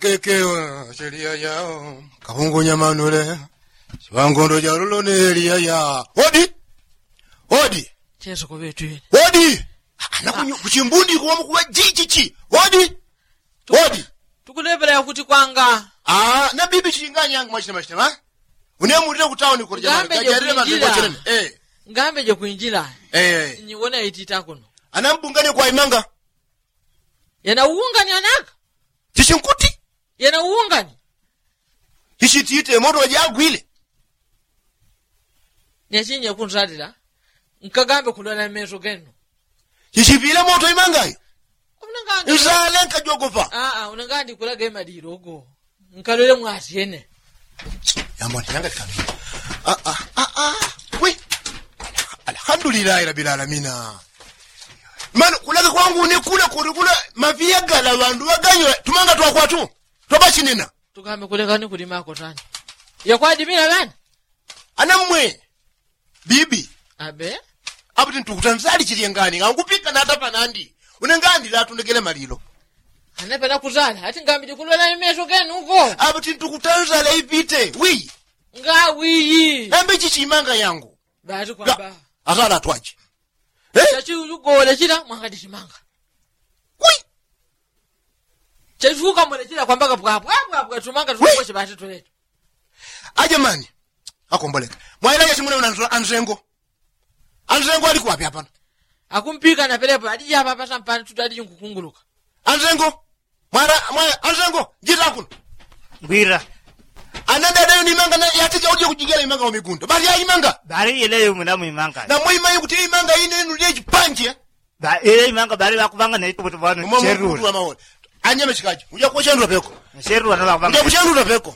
kekeo sheria yao kahungu nyamanule sibangondo jarulo nelia ya odi chezo ko betu odi anakunyu kuchimbundi kwa mkuwa jichichi odi tukulebera yakuti kwanga na bibi chinganya mashina unemurira kutaoni kurja gajarire maziko ngambe je kuinjira niwona itita kuno anambungane kwa imanga yana uungani anaka tishinkuti yana uungani tishitite moto wajagwile nyashinye kunzadira nkagambe kulona mezo geno tishipile moto imanga yo unanganga uzalenka jogofa unangandi kulaga emadiro go nkalole mwasiyene yambona yanga kambi we alhamdulillah rabbil alamin man kulaga kwangu ni kula maviagala bandu baganywe tumanga twakwatu tobachinena tugambe kulekani kuli mako tani yakwadimira bana anamwe bibi abe abuti ntukutanzali chilengani ngangupika na atapa nandi unengandi la tundekele malilo anapenda kuzala ati ngambi kulona imezo genu huko abuti ntukutanzala ipite wi ngawi nambe chichimanga yangu bati kwamba azala twaje chachi ugole chira mwanga dishimanga wi chezuka mwele chira kwamba kapwa tumanga tukoche bati toleto ajamani akomboleka mwaila chimune una anzengo alikuwa wapi hapa akumpika na pelepo adiji hapa hapa sampani tutadiji nkukunguluka anzengo mwara anzengo jira kuno ngwira ananda dayo ni manga na yatija uje kujigela imanga wa migundo bali ya imanga bali ile yumuna mu imanga na mwima yukuti imanga ine nuleji panji ba ile imanga bali bakubanga na itubutu bano cheru anyame chikaji uja kuchandura peko cheru wana bakubanga uja kuchandura peko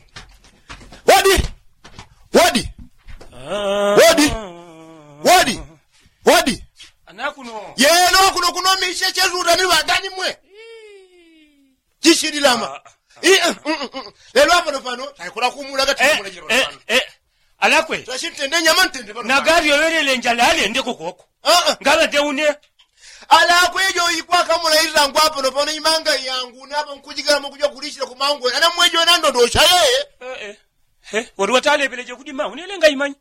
wadi anakuno yeno kuno mishe chezuda ni wadani mwe jishidilama lelo hapa nofano taikula kumula gati kumula jiro alakwe tashitende nyama ntende na gari yoyele njala ale ndeko koko ngala teune alakwe jo ikwa kamula izangu hapa nofano imanga yangu napa nkujigala mkuja kulishira kumangwe ana mwejo nando ndosha wari watale peleje kudima unelenga imanyi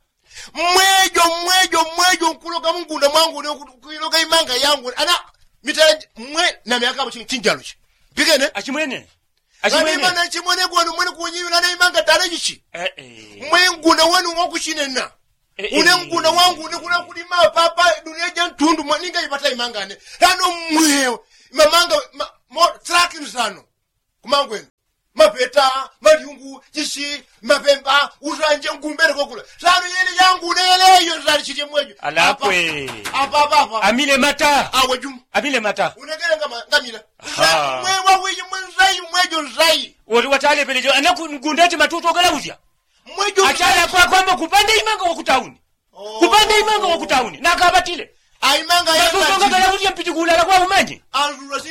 mwejo nkuloga mungunda mwangu ne kuiloga imanga yangu ana mitale mwe na miaka abo chinjalo chi bigene achimwene mana chimwene kwanu mwene kunyiwe na imanga tarajichi ngunda wanu ngokushinena une ngunda wangu ne kuna kudima papa dunia jantundu mwaninga ipata imanga ne tano mwe mamanga tracking sano kumangwenu mapeta maliungu chishi mapemba uzanje ngumbere kokula sano yele yangu neleyo zali chite mwejo alakwe apa amile mata awajum amile mata unegele ngamila mwewa wiji mwejo nzai wali watale peleje anakungundati matuto galauja mwejo achala kwa kwamba kupanda imanga wa kutauni na kabatile aimanga ya matuto galauja mpitikula kwa umanyi alurasi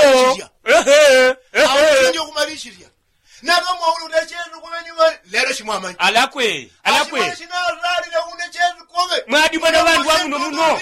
ndio kumalishia na kama unacheza kwa nyuma lero shimwamanyi alakwe sina rali na unacheza kowe mwadi mwana wandu wa muno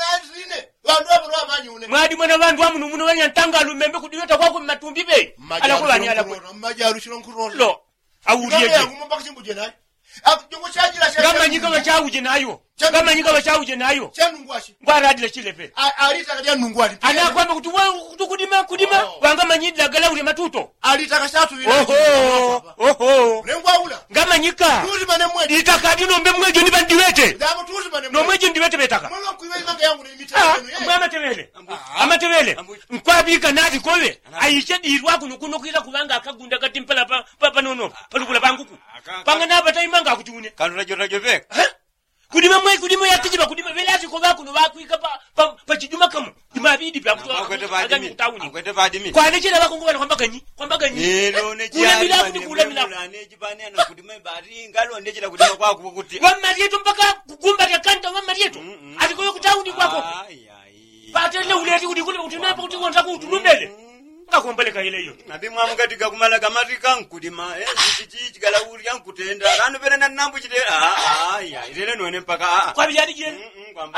mwadi mwana wandu wa muno wanyantanga lumembe kudiweta kwako matumbibe alakwe majaru shiro nkurola lo awuriye ngumba chimuje naye akujungu chajira kama nyika wachauje nayo chanungwashi ngwara adile chilepe alitaka dia nungwali ana kwamba kudima wanga manyidla gala uri matuto alitaka shatu ile lengwa ula ngama nyika tuzi mane mweje itakadi nombe mweje ni bandiwete ndamo tuzi mane no mweje ndiwete betaka mwana kuiwa imanga yangu ni mitano amatebele nkwabika nadi kowe aishe dirwa kuno kila kubanga akagunda kati mpala papa nono palukula banguku panga nabata imanga akutune kanuna jotajo veka kudima yatijiba kudima velati ko bakuno bakuika pa chiduma kamu dimabidi pa akwete vadimi kwa nechela bako ngobana kwamba ganyi ero nechiani kula nechibani ana kudima bari ngalo ndechela kudima kwako kuti wamarieto mpaka kugumba ya kanta wamarieto atikoyo kutauni kwako patele uleti kudikule utinapa kuti wonza kutunundele ngakombeleka ile hiyo nabi mwamugatiga kumala kamatika nkudima chichi gala uri yankutenda rano pena nambu chite irele none mpaka kwa bijadi jeni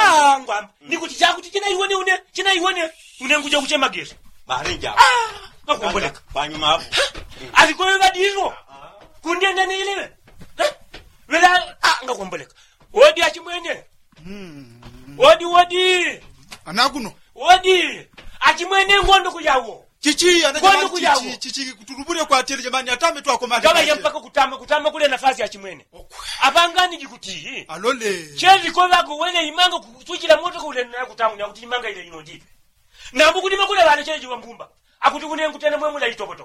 ngwamba nikuti chakuti china iwone une nguja kuchema gesi barinja ngakomboleka Panyuma hapo. alikowe badiro kundenda niliwe wela ngakomboleka odi achimwene odi anakuno odi achimwene ngondo kuyawo chichi Ngondo kuyawo. anajamani chichi kuturubure kwa tele jamani atame tu akoma kama yampaka kutama kule nafasi ya chimwene apangani jikuti alole chezi ko bako wele imanga kuchira moto kule na kutamu na kuti imanga ile ino ndipe na mukudima kule bale cheji wa mbumba akuti kune nkutena mwe mula itokoto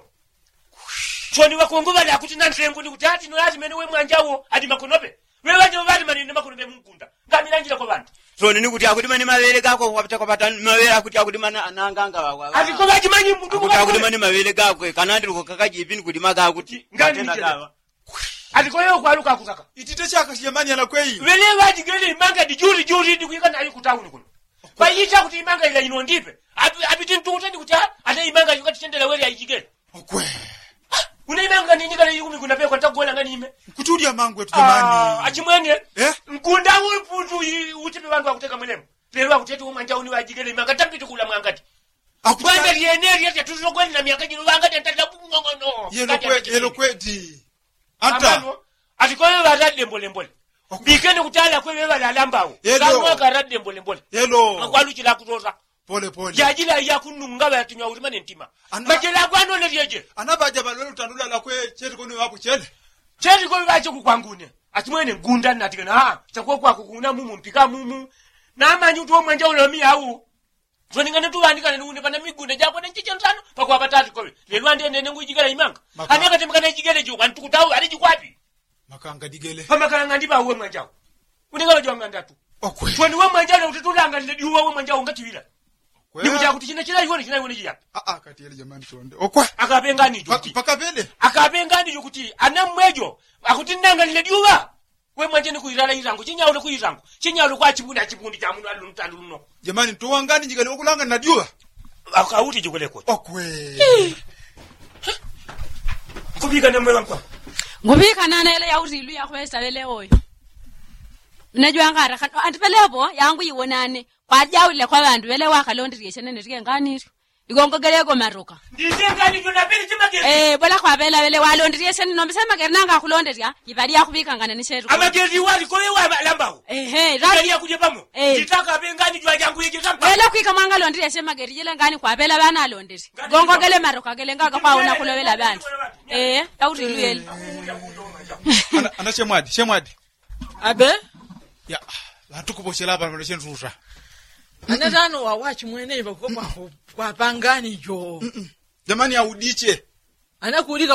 choni wakongo bale akuti nantrengo ndi kuti ati no ati mene we mwanjawo adi makonobe wewe waje bali manene makonobe mukunda ngamilanjira ko bantu So nini kuti akuti mani mawele gako wapita kopata mawele akuti akuti mana ananganga wa. ati ko baji manyi mundu Akuti akuti mani mawele gako kanandi ko kakaji ipini kuti maga akuti ngani dawa ati ko yo kwaluka kutaka itite chaka jamani anakwei wele waji gele imanga di juri ndi kuyika nayo kutauni kuno kwa yita kuti imanga ile ino ndipe abiti ntukutendi kuti ate imanga yukati tendela wele ayigele okwe una imanga nini kale yumi kuna pe kwanta kuona ngani ime kutudia mangu etu jamani achimwene eh nkunda uputu utipe bantu akuteka mwelemu lero akutete umanja uni wajigele imanga tampiti kula mwangati kwenda lieneri yake tuzokwenda na miaka jino wangati ntata bungono yelo kwedi anta atikoyo barade mbole bikene kutala kwe bala lambawo kamwa karade mbole yelo akwaluchi la kutoza pole yajila yakununga batunya ulimane ntima majela kwano le yeje anabaja balolo tandula la kwe cheti kono wapo chele cheti ko baje kukwangune atimwene ngunda natikana chakwa kwa kukuna mumu mpika mumu na manyu to mwanja ulomi au zoningane tu bandika ne pana migunda jako ne chiche nsano pakwa patatu ko lelwa ndende ngujigala imanga anaka temkana jigele jo kwantu kutawu ali jikwapi makanga digele pamakala ngandima uwe mwanja uningalo jo ngandatu okwe twani we mwanja le ututulanga le diwa we mwanja ungatiwira ni kuja kuti china yone jiya kati yele jamani chonde okwe akapengani juti pakapele akapengani jukuti anamwejo akuti nanga le diwa we mwanje ni kuirala irango chinyaulo kuirango chinyaulo kwa chibundi cha mundu alu mtandu no jamani tuwangani jigale okulanga na diwa akauti jukule ko okwe kubika ne mwewa kwa ngubika nana ile ya urilu ya kwesa lele oyo unajua ngara antipelepo yangu yiwonane kwa jaule kwa bantu wele wakalondiriye chenene rike ngani igongogele ko maruka ndizengani jona pili chimagezi bola kwa bela wele walondiriye chenene nombisema gernanga kulonderia ibali ya kubika ngana ni seru amagezi wali ko yewa lambawo rali ya kuje pamo nditaka bengani jwa jangu yiki tampa wele kwika mwanga londiriye sema gerijele ngani kwa bela bana londiri gongogele maruka gele ngaga kwa una kulowela bantu ya urilu yele ana shemwadi abe ya latukuboshela apa mlo chenzuza anatano wawachi mwene bako kwa pangani jo jamani audiche anakulika